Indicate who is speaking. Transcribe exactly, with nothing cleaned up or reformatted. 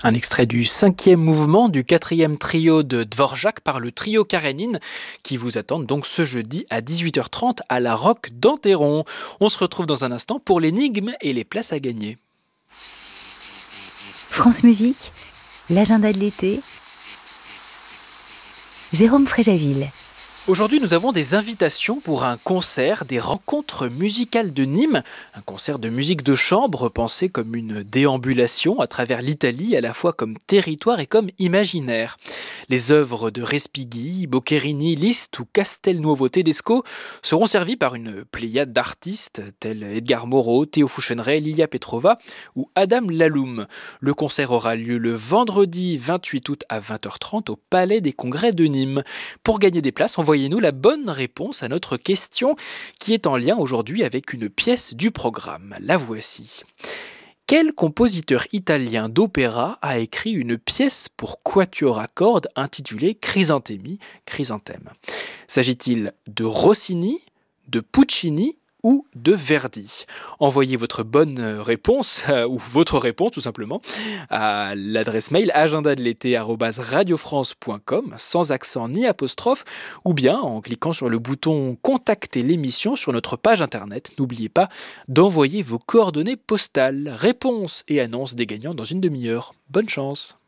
Speaker 1: Un extrait du cinquième mouvement du quatrième trio de Dvorak par le trio Karénine qui vous attendent donc ce jeudi à dix-huit heures trente à la Roque d'Enterron. On se retrouve dans un instant pour l'énigme et les places à gagner.
Speaker 2: France Musique, l'agenda de l'été, Jérôme Fréjaville.
Speaker 1: Aujourd'hui, nous avons des invitations pour un concert des Rencontres musicales de Nîmes, un concert de musique de chambre pensé comme une déambulation à travers l'Italie, à la fois comme territoire et comme imaginaire. Les œuvres de Respighi, Boccherini, Liszt ou Castelnuovo Tedesco seront servies par une pléiade d'artistes tels Edgar Moreau, Théo Fouchenray, Lilia Petrova ou Adam Laloum. Le concert aura lieu le vendredi vingt-huit août à vingt heures trente au Palais des Congrès de Nîmes. Pour gagner des places, envoyez-nous la bonne réponse à notre question qui est en lien aujourd'hui avec une pièce du programme. La voici. Quel compositeur italien d'opéra a écrit une pièce pour quatuor à cordes intitulée Chrysanthemi, Chrysanthème? S'agit-il de Rossini, de Puccini ou de Verdi? Envoyez votre bonne réponse, euh, ou votre réponse tout simplement, à l'adresse mail agenda de l'été arobase radiofrance point com, sans accent ni apostrophe, ou bien en cliquant sur le bouton contacter l'émission sur notre page internet. N'oubliez pas d'envoyer vos coordonnées postales, réponses et annonces des gagnants dans une demi-heure. Bonne chance!